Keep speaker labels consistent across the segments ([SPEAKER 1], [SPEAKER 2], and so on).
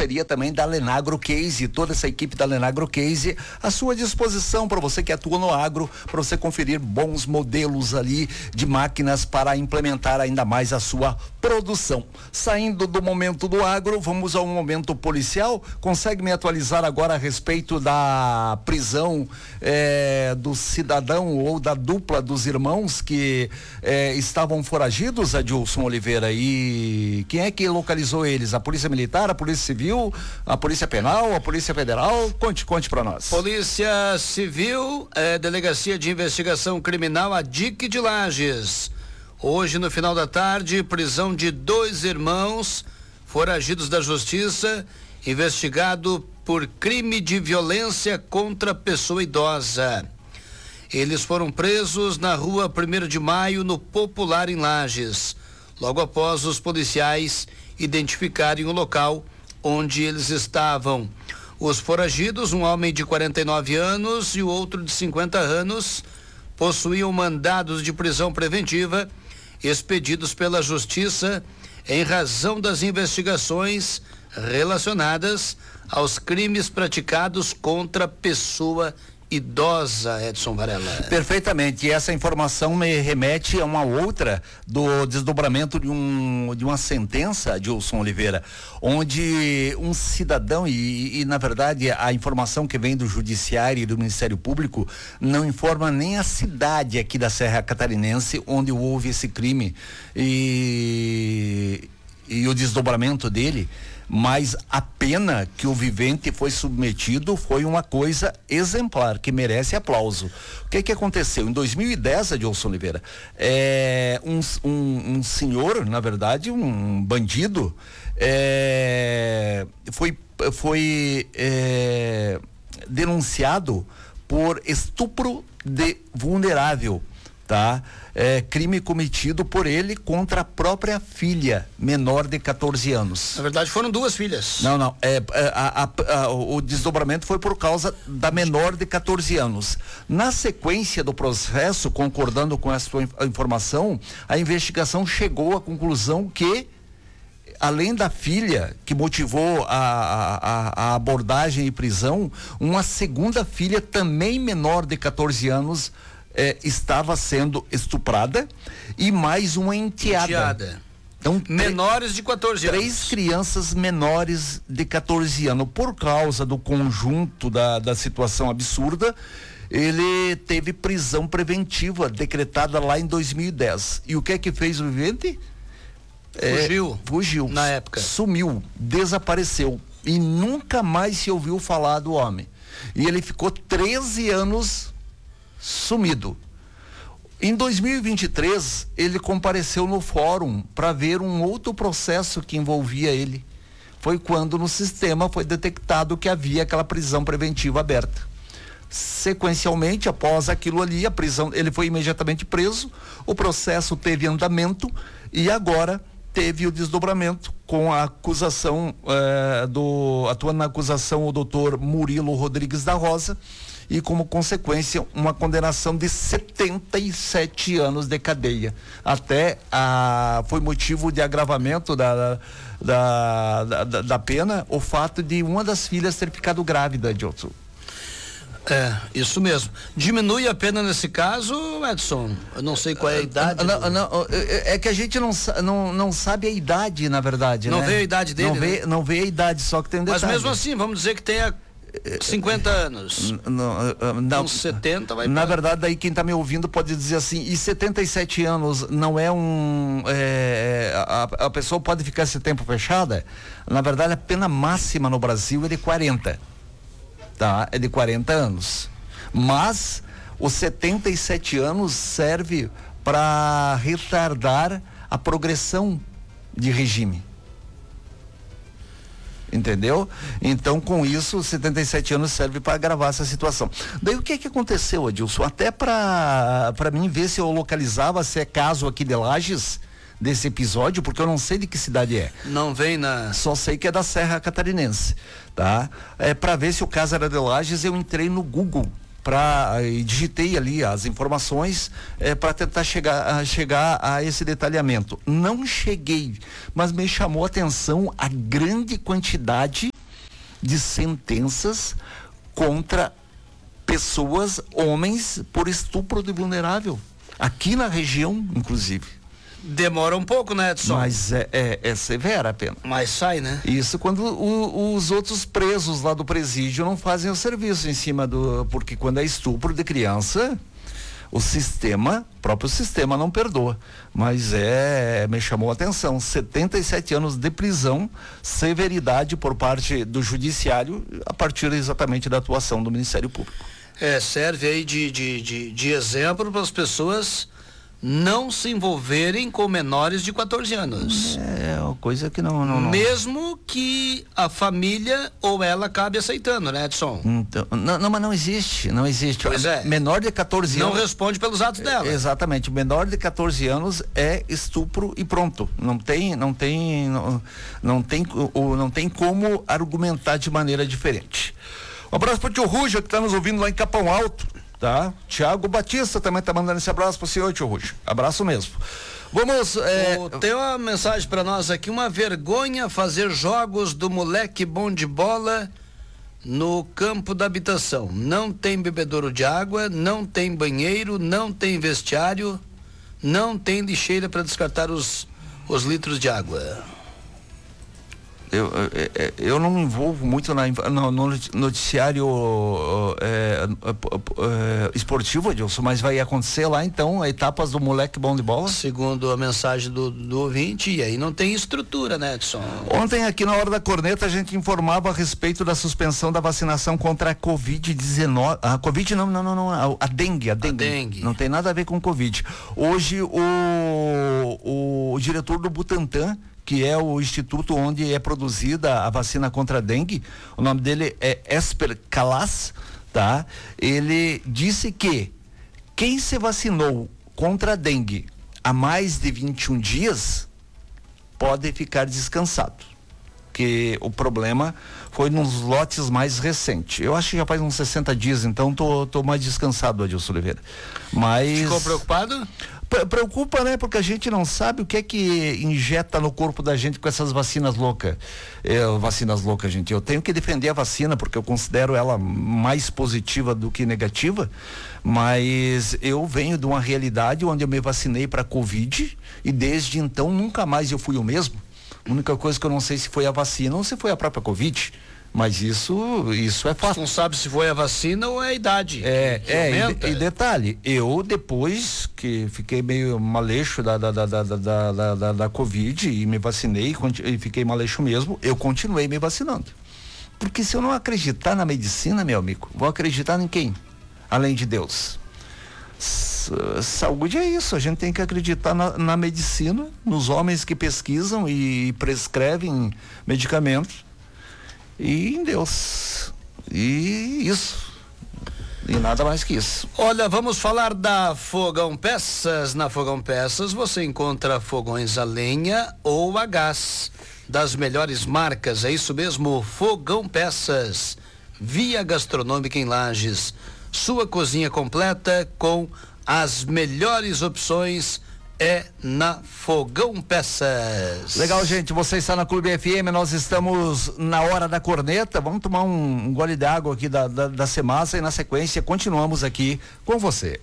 [SPEAKER 1] parceria também da Lenagro Case, toda essa equipe da Lenagro Case à sua disposição para você que atua no agro, para você conferir bons modelos ali de máquinas para implementar ainda mais a sua produção. Saindo do momento do agro, vamos ao momento policial. Consegue me atualizar agora a respeito da prisão do cidadão ou da dupla dos irmãos que estavam foragidos, Adilson Oliveira? E quem é que localizou eles? A Polícia Militar, a Polícia Civil, a Polícia Penal, a Polícia Federal? Conte para nós.
[SPEAKER 2] Polícia Civil, Delegacia de Investigação Criminal, a DIC de Lages. Hoje, no final da tarde, prisão de 2 irmãos foragidos da Justiça, investigado por crime de violência contra pessoa idosa. Eles foram presos na rua 1º de Maio, no Popular, em Lages, logo após os policiais identificarem o local onde eles estavam. Os foragidos, um homem de 49 anos e o outro de 50 anos, possuíam mandados de prisão preventiva expedidos pela Justiça em razão das investigações relacionadas aos crimes praticados contra pessoa idosa, Edson Varela.
[SPEAKER 1] Perfeitamente, e essa informação me remete a uma outra do desdobramento de uma sentença, Adilson Oliveira, onde um cidadão e na verdade a informação que vem do Judiciário e do Ministério Público não informa nem a cidade aqui da Serra Catarinense onde houve esse crime e o desdobramento dele, mas a pena que o vivente foi submetido foi uma coisa exemplar, que merece aplauso. O que aconteceu? Em 2010, Adilson Oliveira, um senhor, na verdade, um bandido, foi denunciado por estupro de vulnerável, tá? Crime cometido por ele contra a própria filha, menor de 14 anos.
[SPEAKER 2] Na verdade, foram 2 filhas.
[SPEAKER 1] Não. O desdobramento foi por causa da menor de 14 anos. Na sequência do processo, concordando com essa informação, a investigação chegou à conclusão que, além da filha que motivou a abordagem e prisão, uma segunda filha, também menor de 14 anos, estava sendo estuprada, e mais uma enteada. Então,
[SPEAKER 2] menores de 14 anos.
[SPEAKER 1] 3 crianças menores de 14 anos. Por causa do conjunto da situação absurda, ele teve prisão preventiva decretada lá em 2010. E o que é que fez o vivente? Fugiu.
[SPEAKER 2] Na época.
[SPEAKER 1] Sumiu, desapareceu. E nunca mais se ouviu falar do homem. E ele ficou 13 anos sumido. Em 2023, ele compareceu no fórum para ver um outro processo que envolvia ele. Foi quando no sistema foi detectado que havia aquela prisão preventiva aberta. Sequencialmente, após aquilo ali, a prisão, ele foi imediatamente preso, o processo teve andamento e agora teve o desdobramento com a acusação, atuando na acusação o doutor Murilo Rodrigues da Rosa, e como consequência uma condenação de 77 anos de cadeia. Até foi motivo de agravamento da pena o fato de uma das filhas ter ficado grávida, Edson.
[SPEAKER 2] Isso mesmo. Diminui a pena nesse caso, Edson? Eu não sei qual é a idade.
[SPEAKER 1] É que a gente não sabe a idade, na verdade,
[SPEAKER 2] não,
[SPEAKER 1] né?
[SPEAKER 2] Vê a idade dele,
[SPEAKER 1] não vê a idade, só que tem um detalhe.
[SPEAKER 2] Mas mesmo assim, vamos dizer que tenha 50 anos.
[SPEAKER 1] Não,
[SPEAKER 2] uns 70 vai.
[SPEAKER 1] Na verdade, daí quem está me ouvindo pode dizer assim, e 77 anos não é a pessoa pode ficar esse tempo fechada? Na verdade, a pena máxima no Brasil é de 40. Tá? É de 40 anos. Mas os 77 anos serve para retardar a progressão de regime. Entendeu? Então, com isso, 77 anos serve para agravar essa situação. Daí o que aconteceu, Adilson? Até para mim ver se eu localizava, se é caso aqui de Lages, desse episódio, porque eu não sei de que cidade é.
[SPEAKER 2] Não vem na...
[SPEAKER 1] Só sei que é da Serra Catarinense, tá? Para ver se o caso era de Lages, eu entrei no Google e digitei ali as informações para tentar chegar a esse detalhamento. Não cheguei, mas me chamou a atenção a grande quantidade de sentenças contra pessoas, homens, por estupro de vulnerável. Aqui na região, inclusive.
[SPEAKER 2] Demora um pouco, né, Edson?
[SPEAKER 1] Mas é severa a pena.
[SPEAKER 2] Mas sai, né?
[SPEAKER 1] Isso quando os outros presos lá do presídio não fazem o serviço em cima do... Porque quando é estupro de criança, o próprio sistema não perdoa. Mas me chamou a atenção, 77 anos de prisão, severidade por parte do judiciário, a partir exatamente da atuação do Ministério Público.
[SPEAKER 2] Serve aí de exemplo para as pessoas não se envolverem com menores de 14 anos.
[SPEAKER 1] É uma coisa que não.
[SPEAKER 2] Mesmo que a família ou ela acabe aceitando, né, Edson?
[SPEAKER 1] Então, mas não existe.
[SPEAKER 2] Pois é.
[SPEAKER 1] Menor de 14 anos.
[SPEAKER 2] Não responde pelos atos dela.
[SPEAKER 1] Exatamente. Menor de 14 anos é estupro e pronto. Não tem como argumentar de maneira diferente. Um abraço para o tio Ruja, que está nos ouvindo lá em Capão Alto. Tá? Tiago Batista também tá mandando esse abraço pro senhor, tio Rujo. Abraço mesmo. Vamos.
[SPEAKER 2] Tem uma mensagem para nós aqui: uma vergonha fazer jogos do moleque bom de bola no campo da habitação. Não tem bebedouro de água, não tem banheiro, não tem vestiário, não tem lixeira para descartar os litros de água.
[SPEAKER 1] Eu não me envolvo muito no noticiário esportivo, Edilson, mas vai acontecer lá então etapas do moleque bom de bola?
[SPEAKER 2] Segundo a mensagem do ouvinte, e aí não tem estrutura, né, Edson?
[SPEAKER 1] Ontem aqui na Hora da Corneta a gente informava a respeito da suspensão da vacinação contra a Covid-19. A Covid não, a dengue. A dengue. Não tem nada a ver com Covid. Hoje o diretor do Butantan, que é o instituto onde é produzida a vacina contra a dengue, o nome dele é Esper Calas, tá? Ele disse que quem se vacinou contra a dengue há mais de 21 dias pode ficar descansado, que o problema foi nos lotes mais recentes. Eu acho que já faz uns 60 dias, então tô mais descansado, Adilson Oliveira. Mas...
[SPEAKER 2] Ficou preocupado?
[SPEAKER 1] Preocupa, né? Porque a gente não sabe o que é que injeta no corpo da gente com essas vacinas loucas. Gente. Eu tenho que defender a vacina porque eu considero ela mais positiva do que negativa, mas eu venho de uma realidade onde eu me vacinei para Covid e desde então nunca mais eu fui o mesmo. A única coisa que eu não sei se foi a vacina ou se foi a própria Covid. Mas isso é fato.
[SPEAKER 2] Você não sabe se foi a vacina ou é a idade.
[SPEAKER 1] E detalhe, eu depois que fiquei meio maleixo da Covid e me vacinei e fiquei maleixo mesmo, eu continuei me vacinando. Porque se eu não acreditar na medicina, meu amigo, vou acreditar em quem? Além de Deus. Saúde é isso, a gente tem que acreditar na medicina, nos homens que pesquisam e prescrevem medicamentos. E em Deus. E isso. E nada mais que isso.
[SPEAKER 2] Olha, vamos falar da Fogão Peças. Na Fogão Peças você encontra fogões a lenha ou a gás. Das melhores marcas, é isso mesmo, Fogão Peças. Via Gastronômica em Lages. Sua cozinha completa com as melhores opções na Fogão Peças.
[SPEAKER 1] Legal, gente, você está na Clube FM, nós estamos na Hora da Corneta, vamos tomar um gole d'água aqui da Semasa e na sequência continuamos aqui com você.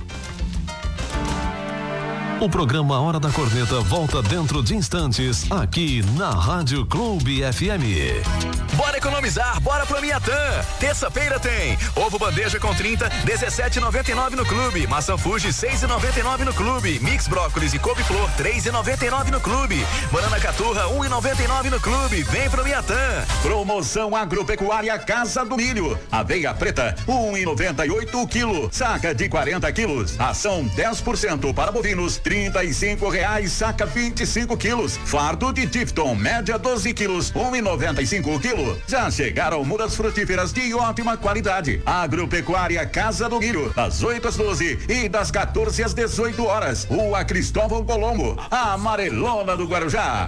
[SPEAKER 3] O programa Hora da Corneta volta dentro de instantes, aqui na Rádio Clube FM.
[SPEAKER 4] Bora economizar, bora pro Miatã. Terça-feira tem ovo bandeja com 30, 17,99 no clube. Maçã Fuji, 6,99 no clube. Mix brócolis e couve-flor, 3,99 no clube. Banana caturra, 1,99 no clube. Vem pro Miatã.
[SPEAKER 5] Promoção agropecuária Casa do Milho. Aveia preta, 1,98 o quilo. Saca de 40 quilos. Ação 10% para bovinos, R$35, saca 25 quilos. Fardo de Tifton, média 12 quilos, 1,95 o quilo. Já chegaram mudas frutíferas de ótima qualidade. Agropecuária Casa do Milho, das 8 às 12 e das 14 às 18 horas. Rua Cristóvão Colombo, a Amarelona do Guarujá,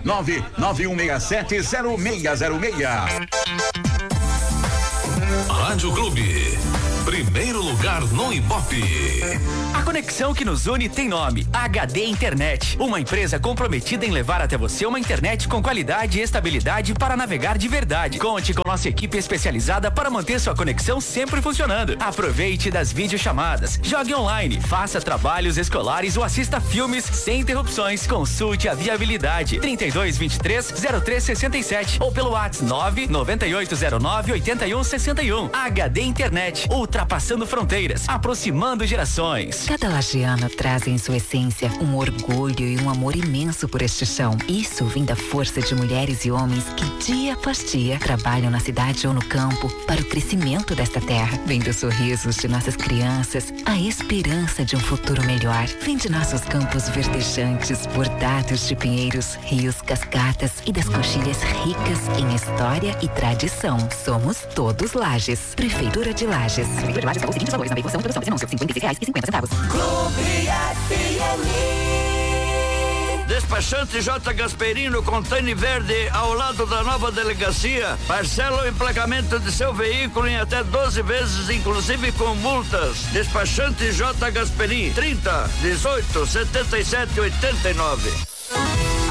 [SPEAKER 5] 991670606.
[SPEAKER 3] Rádio Clube. Primeiro lugar no Ibope.
[SPEAKER 6] A conexão que nos une tem nome: HD Internet. Uma empresa comprometida em levar até você uma internet com qualidade e estabilidade para navegar de verdade. Conte com nossa equipe especializada para manter sua conexão sempre funcionando. Aproveite das videochamadas, jogue online, faça trabalhos escolares ou assista filmes sem interrupções. Consulte a viabilidade 3223-0367 ou pelo WhatsApp 99809-8161. HD Internet, ultrapassando fronteiras, aproximando gerações.
[SPEAKER 7] Cada lagiano traz em sua essência um orgulho e um amor imenso por este chão. Isso vem da força de mulheres e homens que dia após dia trabalham na cidade ou no campo para o crescimento desta terra. Vem dos sorrisos de nossas crianças, a esperança de um futuro melhor. Vem de nossos campos verdejantes, bordados de pinheiros, rios, cascatas e das coxilhas ricas em história e tradição. Somos todos Lages. Prefeitura de Lages. Prefeitura de Lages pagou os seguintes valores na veiculação e produção desse anúncio: R$56,50.
[SPEAKER 8] Clube FM.
[SPEAKER 9] Despachante J. Gasperini, Container Verde, ao lado da nova delegacia. Parcela o emplacamento de seu veículo em até 12 vezes, inclusive com multas. Despachante J. Gasperini, 30 18 77 89.